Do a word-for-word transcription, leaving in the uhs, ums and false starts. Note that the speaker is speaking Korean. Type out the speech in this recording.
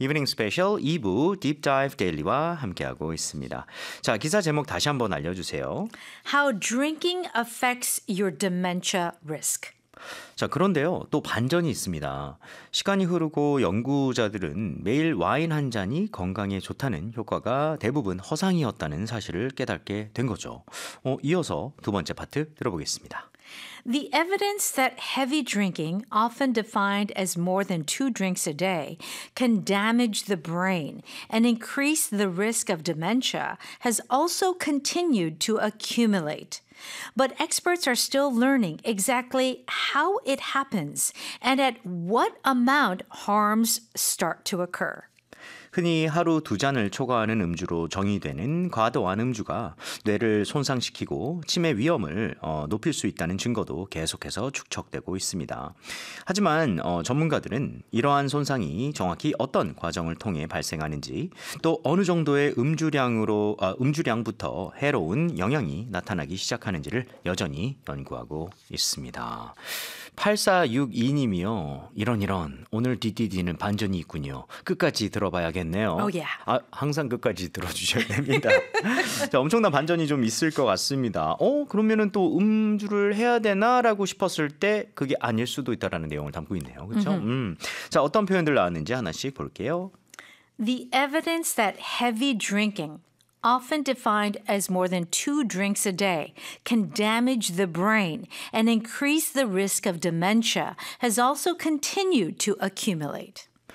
이브닝 스페셜 이 부 딥다이브 데일리와 함께하고 있습니다. 자, 기사 제목 다시 한번 알려주세요. How drinking affects your dementia risk. 자, 그런데요, 또 반전이 있습니다. 시간이 흐르고 연구자들은 매일 와인 한 잔이 건강에 좋다는 효과가 대부분 허상이었다는 사실을 깨닫게 된 거죠. 어, 이어서 두 번째 파트 들어보겠습니다. The evidence that heavy drinking, often defined as more than two drinks a day, can damage the brain and increase the risk of dementia has also continued to accumulate. But experts are still learning exactly how it happens and at what amount harms start to occur. 흔히 하루 두 잔을 초과하는 음주로 정의되는 과도한 음주가 뇌를 손상시키고 치매 위험을 어, 높일 수 있다는 증거도 계속해서 축적되고 있습니다. 하지만 어, 전문가들은 이러한 손상이 정확히 어떤 과정을 통해 발생하는지 또 어느 정도의 음주량으로 아, 음주량부터 해로운 영향이 나타나기 시작하는지를 여전히 연구하고 있습니다. 팔사육이 님이요. 이런 이런 오늘 디디디는 반전이 있군요. 끝까지 들어봐야겠네요. Oh, yeah. 아, 항상 끝까지 들어주셔야 됩니다. 자, 엄청난 반전이 좀 있을 것 같습니다. 어, 그러면은 또 음주를 해야 되나라고 싶었을 때 그게 아닐 수도 있다라는 내용을 담고 있네요. 그렇죠? Mm-hmm. 음. 자, 어떤 표현들 나왔는지 하나씩 볼게요. The evidence that heavy drinking, often defined as more than two drinks a day, can damage the brain and increase the risk of dementia, has also continued to accumulate.